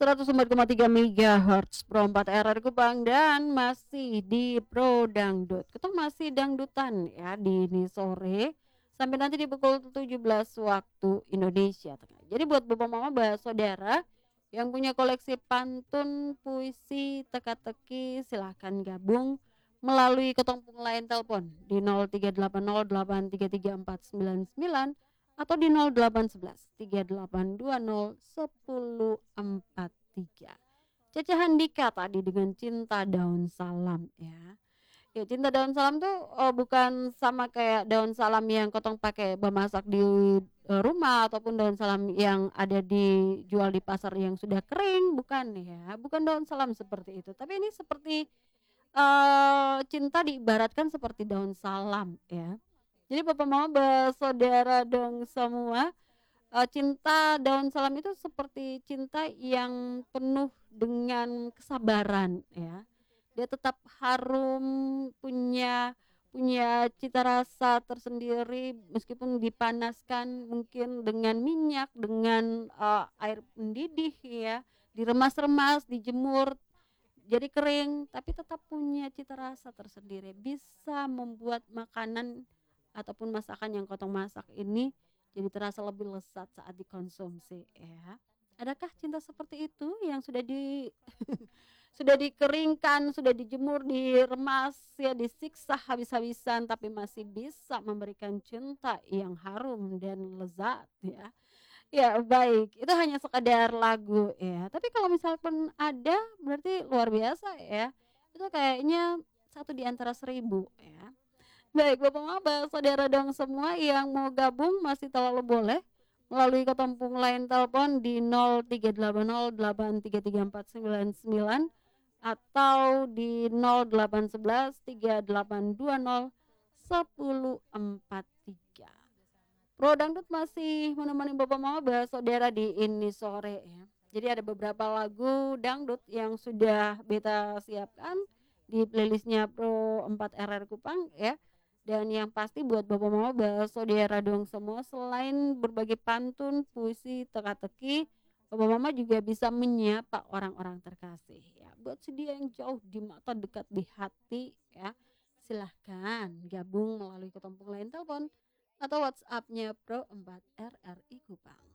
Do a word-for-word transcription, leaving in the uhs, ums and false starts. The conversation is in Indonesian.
seratus empat koma tiga megahertz Pro empat R R Kupang dan masih di Pro Dangdut. Kita masih dangdutan ya di ini sore sampai nanti di pukul tujuh belas waktu Indonesia Tengah. Jadi buat Bapak Mama bah saudara yang punya koleksi pantun, puisi, teka-teki silahkan gabung melalui ketopung line telepon di nol tiga delapan nol delapan tiga tiga empat sembilan sembilan atau di nol delapan satu satu tiga delapan dua nol satu nol empat tiga. Caca Handika tadi dengan Cinta Daun Salam ya. Ya Cinta Daun Salam tuh oh, bukan sama kayak daun salam yang kotong pakai memasak di uh, rumah ataupun daun salam yang ada dijual di pasar yang sudah kering, bukan ya. Bukan daun salam seperti itu. Tapi ini seperti uh, cinta diibaratkan seperti daun salam ya. Jadi Bapak Mama bersaudara dong semua, eee, cinta daun salam itu seperti cinta yang penuh dengan kesabaran ya. Dia tetap harum, punya punya cita rasa tersendiri meskipun dipanaskan mungkin dengan minyak, dengan, eee, air mendidih ya, diremas-remas, dijemur jadi kering, tapi tetap punya cita rasa tersendiri, bisa membuat makanan ataupun masakan yang kotong masak ini jadi terasa lebih lezat saat dikonsumsi ya. Adakah cinta seperti itu yang sudah di sudah dikeringkan, sudah dijemur, diremas, ya disiksa habis-habisan tapi masih bisa memberikan cinta yang harum dan lezat ya. Ya baik, itu hanya sekadar lagu ya, tapi kalau misalkan ada berarti luar biasa ya, itu kayaknya satu di antara seribu ya. Baik Bapak-Bapak, saudara dong semua yang mau gabung masih terlalu boleh melalui ketempung line telepon di nol tiga delapan nol delapan tiga tiga empat sembilan sembilan atau di nol delapan satu satu tiga delapan dua nol satu nol empat tiga. Pro Dangdut masih menemani Bapak Mama bah saudara di ini sore ya. Jadi ada beberapa lagu dangdut yang sudah beta siapkan di playlistnya Pro empat R R Kupang ya. Dan yang pasti buat Bapak Mama bah saudara dong semua selain berbagi pantun, puisi, teka-teki, Bapak Mama juga bisa menyapa orang-orang terkasih ya. Buat sedia yang jauh di mata dekat di hati ya. Silahkan gabung melalui ketempung lain telepon atau WhatsApp-nya Pro empat R R I Kupang.